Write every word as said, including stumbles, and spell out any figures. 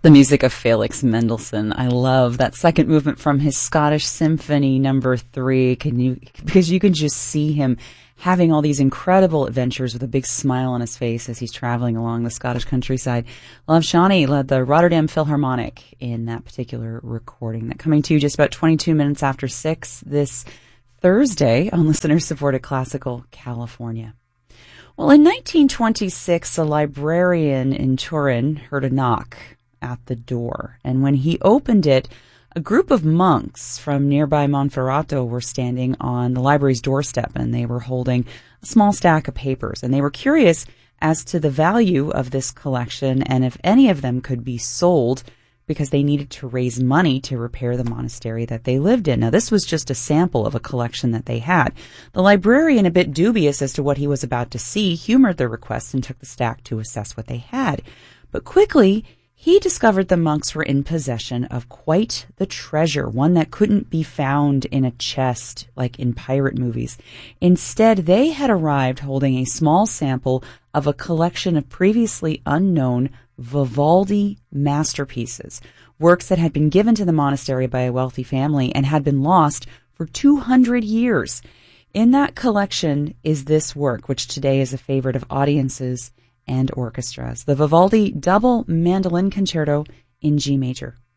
The music of Felix Mendelssohn. I love that second movement from his Scottish Symphony number three. Can you, because you can just see him having all these incredible adventures with a big smile on his face as he's traveling along the Scottish countryside. Lav Shani led the Rotterdam Philharmonic in that particular recording. That coming to you just about twenty-two minutes after six this Thursday on listener-supported Classical California. Well, in nineteen twenty-six, a librarian in Turin heard a knock at the door, and when he opened it, a group of monks from nearby Monferrato were standing on the library's doorstep, and they were holding a small stack of papers, and they were curious as to the value of this collection and if any of them could be sold because they needed to raise money to repair the monastery that they lived in. Now, this was just a sample of a collection that they had. The librarian, a bit dubious as to what he was about to see, humored their request and took the stack to assess what they had. But quickly, he discovered the monks were in possession of quite the treasure, one that couldn't be found in a chest like in pirate movies. Instead, they had arrived holding a small sample of a collection of previously unknown Vivaldi masterpieces, works that had been given to the monastery by a wealthy family and had been lost for two hundred years. In that collection is this work, which today is a favorite of audiences and orchestras, the Vivaldi Double Mandolin Concerto in G major.